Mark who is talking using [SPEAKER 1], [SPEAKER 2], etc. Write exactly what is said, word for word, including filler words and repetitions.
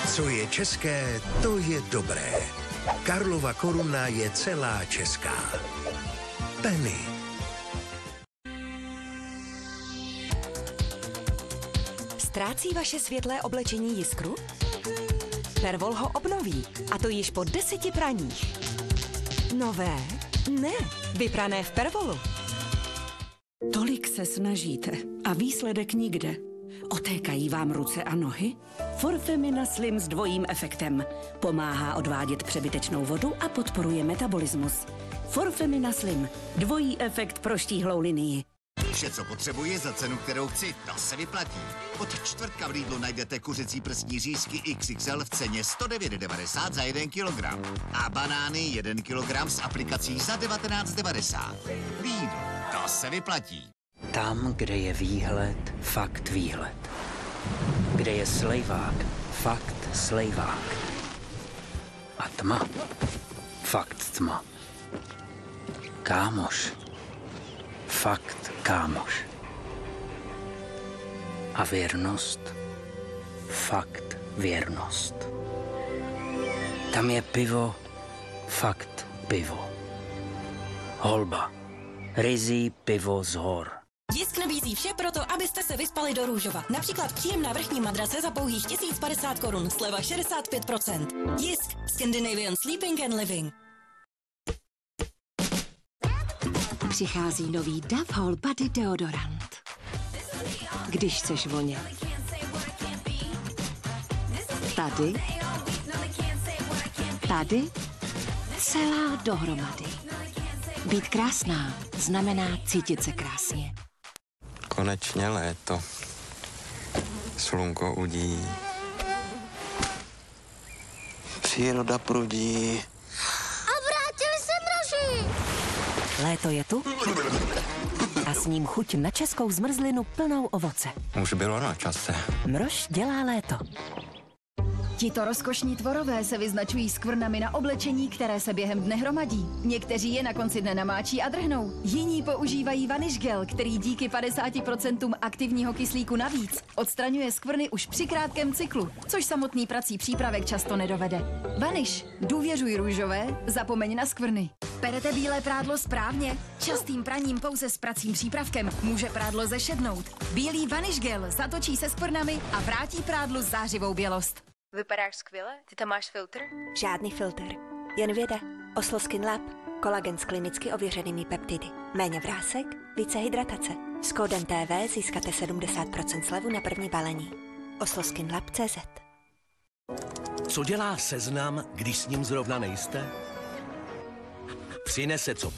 [SPEAKER 1] Co je české, to je dobré. Karlova Koruna je celá česká. Penny.
[SPEAKER 2] Ztrácí vaše světlé oblečení jiskru? Pervol ho obnoví, a to již po deseti praních. Nové? Ne, vyprané v Pervolu.
[SPEAKER 3] Tolik se snažíte a výsledek nikde. Otékají vám ruce a nohy? Forfemina Slim s dvojím efektem. Pomáhá odvádět přebytečnou vodu a podporuje metabolismus. Forfemina Slim. Dvojí efekt pro štíhlou linii.
[SPEAKER 4] Vše, co potřebuji za cenu, kterou chci, to se vyplatí. Od čtvrtka v Lidlu najdete kuřecí prsní řízky X X L v ceně sto devět devadesát za jeden kilogram. A banány jeden kilogram s aplikací za devatenáct devadesát. Lidl, to se vyplatí.
[SPEAKER 5] Tam, kde je výhled, fakt výhled. Kde je slejvák, fakt slejvák. A tma, fakt tma. Kámoš, fakt kámoš. A věrnost, fakt věrnost. Tam je pivo, fakt pivo. Holba, ryzí pivo z hor.
[SPEAKER 6] Jisk nabízí vše proto, abyste se vyspali do růžova. Například příjemná vrchní madrace za pouhých tisíc padesát korun, sleva šedesát pět procent. Jisk, Scandinavian Sleeping and Living.
[SPEAKER 7] Přichází nový Dove Whole Body deodorant. Když chceš vonět. Tady. Tady. Celá dohromady. Být krásná znamená cítit se krásně.
[SPEAKER 8] Konečně léto. Slunko udí. Příroda prudí.
[SPEAKER 7] A vrátili se mraži!
[SPEAKER 2] Léto je tu a s ním chuť na českou zmrzlinu plnou ovoce.
[SPEAKER 8] Už bylo na čase.
[SPEAKER 2] Mrož dělá léto.
[SPEAKER 9] Tito rozkošní tvorové se vyznačují skvrnami na oblečení, které se během dne hromadí. Někteří je na konci dne namáčí a drhnou. Jiní používají Vanish Gel, který díky padesáti procentům aktivního kyslíku navíc odstraňuje skvrny už při krátkém cyklu, což samotný prací přípravek často nedovede. Vanish, důvěřuj růžové, zapomeň na skvrny. Perete bílé prádlo správně? Častým praním pouze s pracím přípravkem může prádlo zešednout. Bílý Vanish Gel zatočí se skvrnami a vrátí prádlu zářivou bělost.
[SPEAKER 10] Vypadáš skvěle? Ty tam máš filtr?
[SPEAKER 2] Žádný filtr. Jen věda. Oslo Skin Lab. Kolagen s klinicky ověřenými peptidy. Méně vrásek, více hydratace. S kódem T V získáte sedmdesát procent slevu na první balení. oslo skin lab tečka cé zet.
[SPEAKER 1] Co dělá Seznam, když s ním zrovna nejste? Přinese co